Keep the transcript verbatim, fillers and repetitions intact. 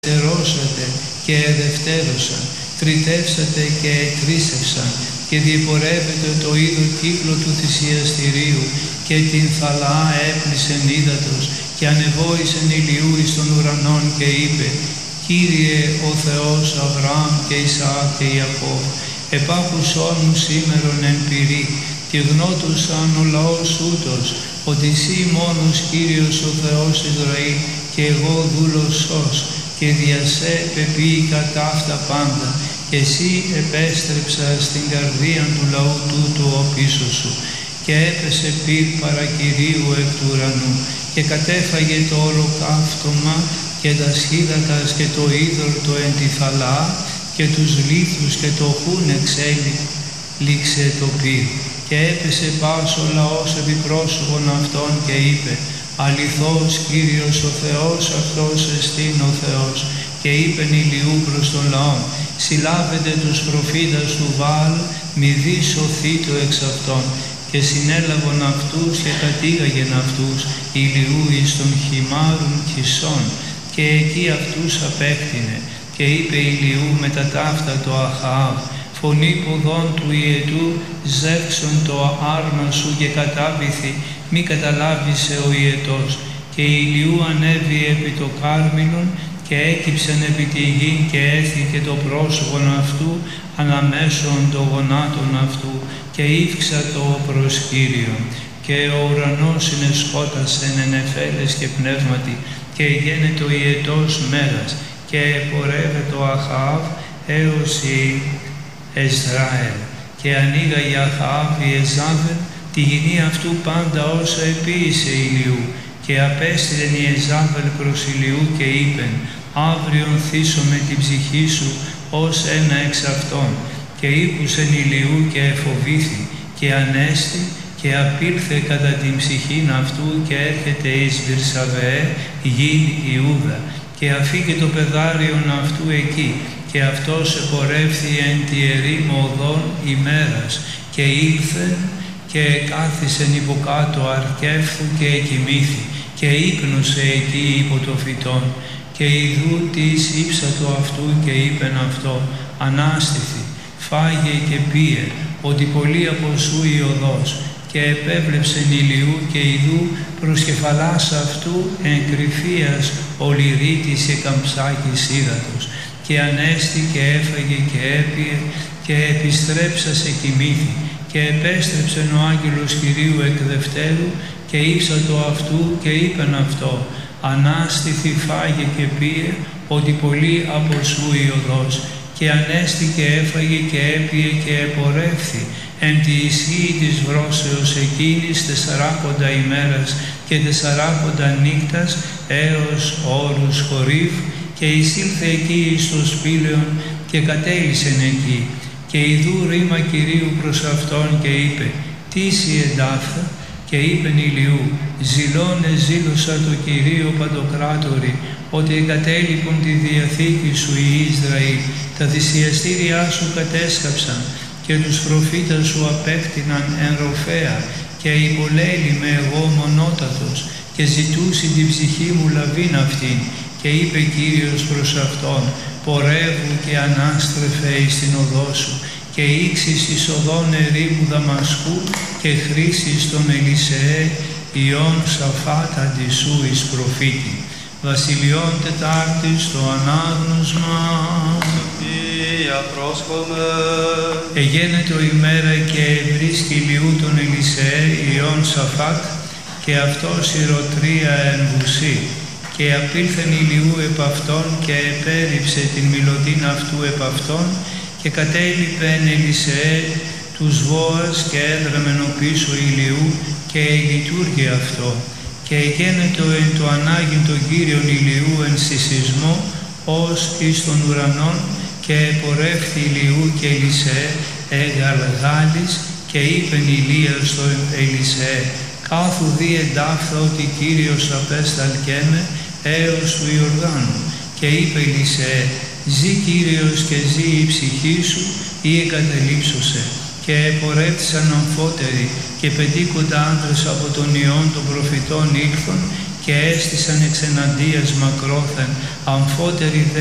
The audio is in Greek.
δευτερώσατε και εδευτέρωσαν, τριτεύσατε και ετρίσευσαν και διεπορεύεται το είδο κύκλο του θυσιαστηρίου και την θαλά έπλησεν ύδατος και ανεβόησεν ηλιού εις των ουρανών και είπε: Κύριε ο Θεός Αβραάμ και Ισαάκ και Ιακώβ, επάκουσόν μου σήμερον εν πυρί και γνώτουσαν ο λαός ούτως ότι εσύ μόνος Κύριος ο Θεός Ισραήλ και εγώ δούλος σως και δια σε πεποίηκα ταύτα πάντα και εσύ επέστρεψα στην καρδία του λαού τούτου ο πίσω σου και έπεσε πυρ παρακυρίου εκ του ουρανού και κατέφαγε το ολοκαύτωμα και τα σχίδακας και το είδωρ το εν τη θαλά και τους λίθους και το χούν εξέλιξε το πυρ και έπεσε πας ο λαός επί πρόσωπον αυτών και είπε: Αληθώς Κύριος ο Θεός αυτός εστίν ο Θεός. Και είπεν ηλιού προς τον λαό: Συλλάβετε τους προφήτας του Βαάλ, μη δι σωθήτω εξ αυτών. Και συνέλαβον αυτούς και κατήγαγεν αυτούς ηλιού εις των χυμάρων Κισών και εκεί αυτούς απέκτηνε. Και είπε ηλιού μετά ταύτα το Αχαάβ: Φωνή ποδών του ιετού, ζεύξον το άρμα σου και κατάβηθη, μη καταλάβησε ο ιετός. Και ηλιού ανέβη επί το Κάρμιλον και έκυψεν επί τη γη και έθηκε το πρόσωπον αυτού αναμέσων των γονάτων αυτού και ύφξα το προς Κύριον. Και ο ουρανός συνεσχότασεν εν νεφέλες και πνεύματι και γένετο ιετός μέρας και επορεύε το Αχαάβ έως η Εζραήλ. Και ανοίγαγε Αχαάβ η Εζάβελ τη γηνή αυτού πάντα όσα επίησε ηλιού και απέστειλεν η Εζάβελ προς ηλιού και είπεν: Αύριον θύσω με την ψυχή σου ως ένα εξ αυτών. Και ήκουσεν ηλιού και εφοβήθη και ανέστη και απήλθε κατά την ψυχήν αυτού και έρχεται εις Βυρσαβεέ γην Ιούδα και αφήκε το πεδάριον αυτού εκεί και αυτός επορεύθη εν τη ερήμο οδόν ημέρας και ήλθεν και κάθισεν υποκάτω αρκεύθου και εκοιμήθη και ύπνωσε εκεί υπό το φυτόν. Και ιδού της ύψατο αυτού και είπεν αυτό: Ανάστηθη, φάγε και πίε, ότι πολύ από σου η οδός. Και επέβλεψεν ηλιού και ιδού προσκεφαλάς αυτού εν κρυφίας ολυρίτης και καμψάκης ύδατος. Και ανέστη και έφαγε και έπιε και επιστρέψασε κοιμήθη. Και επέστρεψεν ο άγγελος Κυρίου εκ δευτέρου και ύψατο αυτού και είπεν αυτό: Ανάστηθη, φάγε και πίε, ότι πολύ από σου η οδός. Και ανέστη και έφαγε και έπιε και επορεύθη εν τη ισχύ της βρώσεως εκείνης τεσσαράκοντα ημέρας και τεσσαράκοντα νύκτας έως όρους χορίφ και εισήλθε εκεί εις το σπήλαιον και κατέλυσεν εκεί. Και ιδού ρήμα Κυρίου προς αυτόν και είπε: Τι σοι εντάφθα? Και είπεν ηλιού: Ζηλών εζήλωσα το Κυρίο Παντοκράτορη, ότι εγκατέλειπον τη διαθήκη σου η Ισραήλ, τα θυσιαστήριά σου κατέσκαψαν και τους προφήτας σου απέκτηναν εν ροφέα και υπολέλημαι εγώ μονότατος και ζητούσι την ψυχή μου λαβήν αυτήν. Και είπε Κύριος προς αυτόν: Πορεύου και ανάστρεφε εις την οδό σου και ήξεις εις οδόν ερήμου Δαμασκού και χρήσεις τον Ελισεέ Υιόν Σαφάτ αντι σου εις προφήτη. Βασιλειών Τετάρτης το ανάγνωσμα. Σοφία πρόσχομαι. Εγένετο ημέρα και βρίσκει ηλιού τον Ελισεέ Υιόν Σαφάτ και αυτός ηρωτρία εν βουσί. Και απήλθεν ηλιού επ' αυτόν και επέριψε την μιλωτήν αυτού επ' αυτόν και κατέλειπε εν Ελισεέ τους Βόας και έδραμεν ο πίσω ηλιού και λειτουργεί αυτό. Και εγένετο εν το ανάγειν τον Κύριον ηλιού εν συσσισμό ως εις των ουρανών και επορεύθη ηλιού και Ελισεέ εγαλγάλης και είπεν Ηλία στο Ελισεέ: Κάθου δι εντάφθα ότι Κύριος απέσταλκέμαι έως του Ιορδάνου. Και είπε Ελισεέ: Ζή Κύριος και ζή η ψυχή σου ή εγκαταλείψωσε. Και επορεύθησαν αμφότεροι και πεντήκοντα άντρες από τον ιών των προφητών ήλθον και έστησαν εξ εναντίας μακρόθεν, αμφότεροι δε